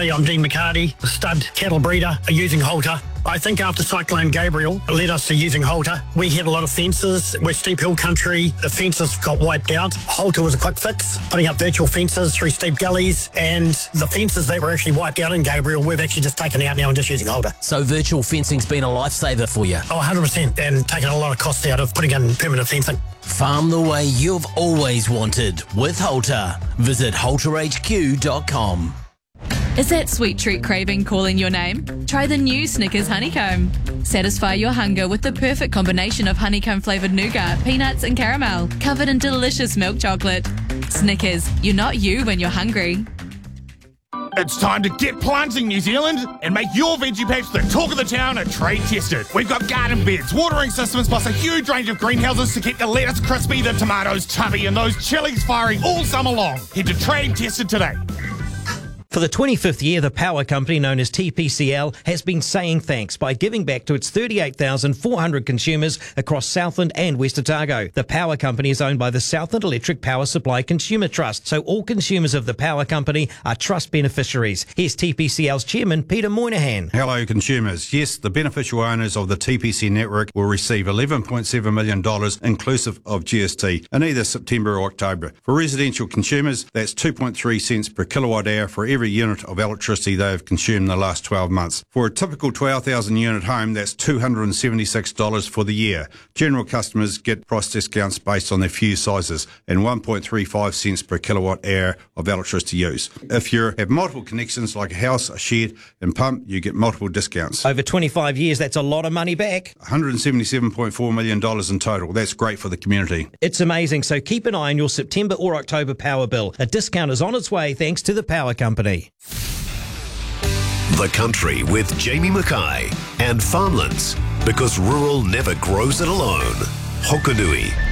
G'day, I'm Dean McCarty, the stud cattle breeder using Halter. I think after Cyclone Gabriel led us to using Halter. We had a lot of fences. We're steep hill country. The fences got wiped out. Halter was a quick fix, putting up virtual fences through steep gullies, and the fences that were actually wiped out in Gabriel, we've actually just taken out now and just using Halter. So virtual fencing's been a lifesaver for you? Oh, 100%, and taken a lot of costs out of putting in permanent fencing. Farm the way you've always wanted with Halter. Visit halterhq.com. Is that sweet treat craving calling your name? Try the new Snickers Honeycomb. Satisfy your hunger with the perfect combination of honeycomb-flavoured nougat, peanuts and caramel, covered in delicious milk chocolate. Snickers, you're not you when you're hungry. It's time to get planting, New Zealand, and make your veggie patch the talk of the town and trade tested. We've got garden beds, watering systems, plus a huge range of greenhouses to keep the lettuce crispy, the tomatoes chubby, and those chilies firing all summer long. Head to Trade Tested today. For the 25th year, the power company known as TPCL has been saying thanks by giving back to its 38,400 consumers across Southland and West Otago. The power company is owned by the Southland Electric Power Supply Consumer Trust, so all consumers of the power company are trust beneficiaries. Here's TPCL's chairman, Peter Moynihan. Hello, consumers. Yes, the beneficial owners of the TPC network will receive $11.7 million inclusive of GST in either September or October. For residential consumers, that's 2.3 cents per kilowatt hour for every unit of electricity they have consumed in the last 12 months. For a typical 12,000 unit home, that's $276 for the year. General customers get price discounts based on their fuse sizes and 1.35 cents per kilowatt hour of electricity use. If you have multiple connections like a house, a shed and pump, you get multiple discounts. Over 25 years, that's a lot of money back. $177.4 million in total. That's great for the community. It's amazing, so keep an eye on your September or October power bill. A discount is on its way thanks to the power company. The Country with Jamie Mackay and Farmlands, because rural never grows it alone. Hokonui.